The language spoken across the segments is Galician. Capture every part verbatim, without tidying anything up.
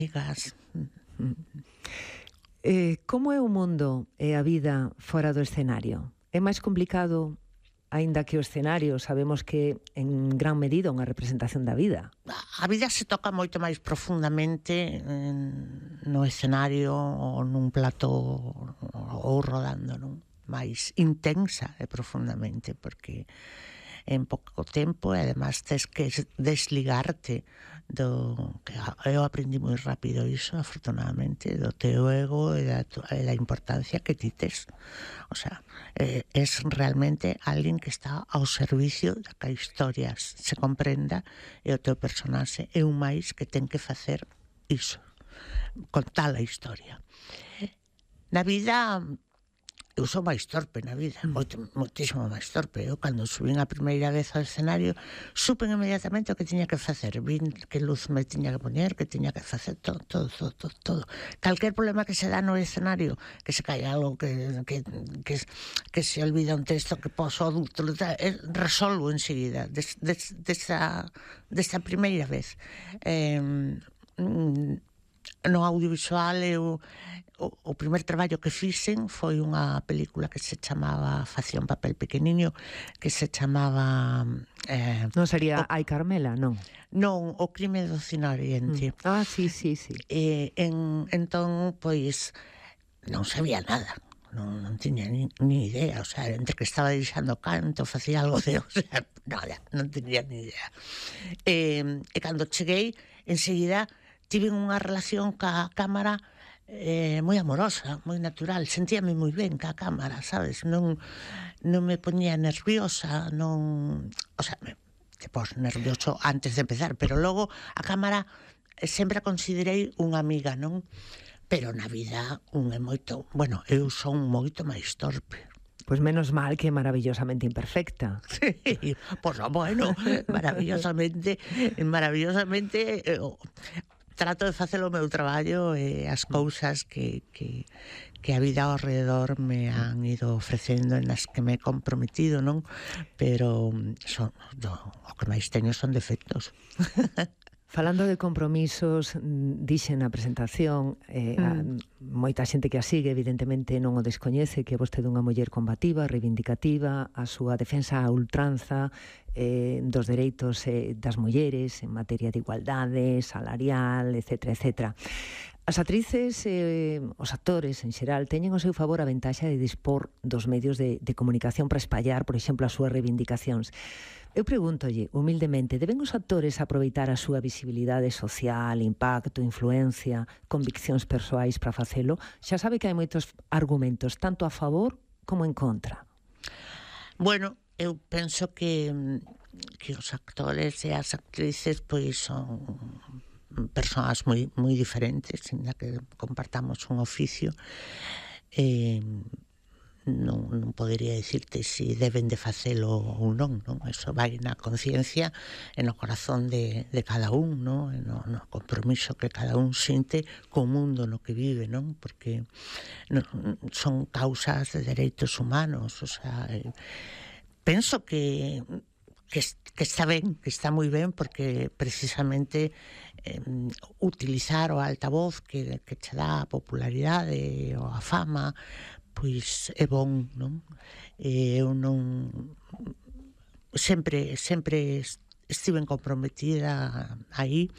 amigas. Eh, como é o mundo e a vida fora do escenario? É máis complicado, aínda que o escenario sabemos que en gran medida unha representación da vida? A vida se toca moito máis profundamente en, no escenario ou nun plató ou rodando, non? Máis intensa e profundamente, porque en pouco tempo e además tes que desligarte do que eu aprendi moi rápido iso, afortunadamente, do teu ego e da, e da importancia que ti tes. O sea, eh, es realmente alguén que está ao servicio da que a historia se comprenda e o teu personaxe é un máis que ten que facer iso, contar a historia. Na vida eu sou máis torpe na vida, moito, moitísimo máis torpe. Eu, cando subín a primeira vez ao escenario, supen inmediatamente o que tiña que facer, vin que luz me tiña que poñer, que tiña que facer todo, todo, todo, todo, todo. Calquer problema que se dá no escenario, que se cae algo, que, que, que, que se olvida un texto, que poso adulto, resolvo enseguida, des, des, desa, desa primeira vez. Eh, no audiovisual eu O, o primer traballo que fixen foi unha película que se chamaba, facía un papel pequeniño, que se chamaba... Eh, non sería o, Ai Carmela, non? Non, O crime do Cine Oriente. Mm. Ah, sí, sí, sí. E, en, entón, pois, non sabía nada. Non, non tiña ni, ni idea, o sea, entre que estaba deixando canto, facía algo de, o sea, nada, non tiña ni idea. E, e cando cheguei, enseguida, tive unha relación ca cámara Eh, moi amorosa, moi natural, sentíame moi ben ca cámara, sabes? Non, non me poñía nerviosa, non... O sea, me, te pos nervioso antes de empezar, pero logo a cámara sempre a considerei unha amiga, non? Pero na vida un é moito... Bueno, eu son moito máis torpe. Pois menos mal que é maravillosamente imperfecta. Sí, pois bueno, maravillosamente, maravillosamente... Eh, trato de facer o meu traballo e as cousas que, que, que a vida ao redor me han ido ofrecendo en as que me he comprometido, non? Pero son, do, o que máis teño son defectos. Falando de compromisos, dixen na presentación, eh, mm. a, moita xente que a sigue evidentemente non o descoñece, que vostede é unha muller combativa, reivindicativa, a súa defensa a ultranza eh, dos dereitos eh, das mulleres en materia de igualdade, salarial, etcétera, etcétera. As actrices, eh, os actores en xeral, teñen ao seu favor a ventaxa de dispor dos medios de, de comunicación para espallar, por exemplo, as súas reivindicacións. Eu pregúntolle, humildemente, deben os actores aproveitar a súa visibilidade social, impacto, influencia, conviccións persoais para facelo? Xa sabe que hai moitos argumentos, tanto a favor como en contra. Bueno, eu penso que, que os actores e as actrices pois son persoas moi, moi diferentes, na que compartamos un oficio. Eh, non, non podería dicirte se si deben de facelo ou non, non? Eso vai na conciencia e no corazón de, de cada un, non? E no, no compromiso que cada un sinte co mundo no que vive, non? Porque non, son causas de dereitos humanos, o sea, eh, penso que que, que está ben, que está moi ben, porque precisamente eh, utilizar o altavoz que, que che dá a popularidade ou a fama, pois é bon, non? Eu non... Sempre, sempre estiven comprometida aí,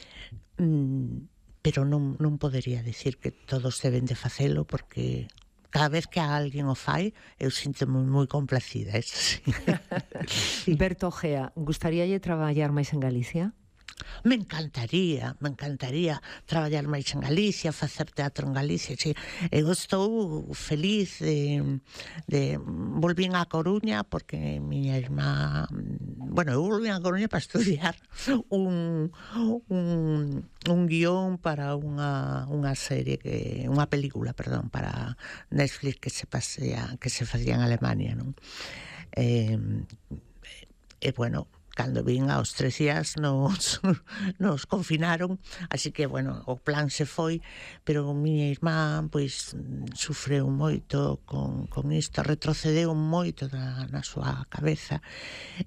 pero non, non podería dicir que todos deben de facelo, porque cada vez que alguén o fai, eu sinto moi, moi complacida, eso sí. Berto Gea, gustaríalle traballar máis en Galicia? Me encantaría, me encantaría traballar máis en Galicia, facer teatro en Galicia, sí. Eu estou feliz de, de volvín á Coruña porque miña irmá, bueno, eu volvín á Coruña para estudiar un un, un guión para unha unha serie que unha película, perdón, para Netflix que se pasea, que se facía en Alemania, non? Eh, e bueno, cando vin aos tres días nos, nos confinaron, así que, bueno, o plan se foi, pero miña irmá, pois, sufreu moito con, con isto, retrocedeu moito na, na súa cabeza,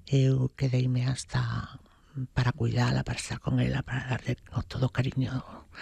eu quedeime hasta para cuidala, para estar con ela, para darle todo o cariño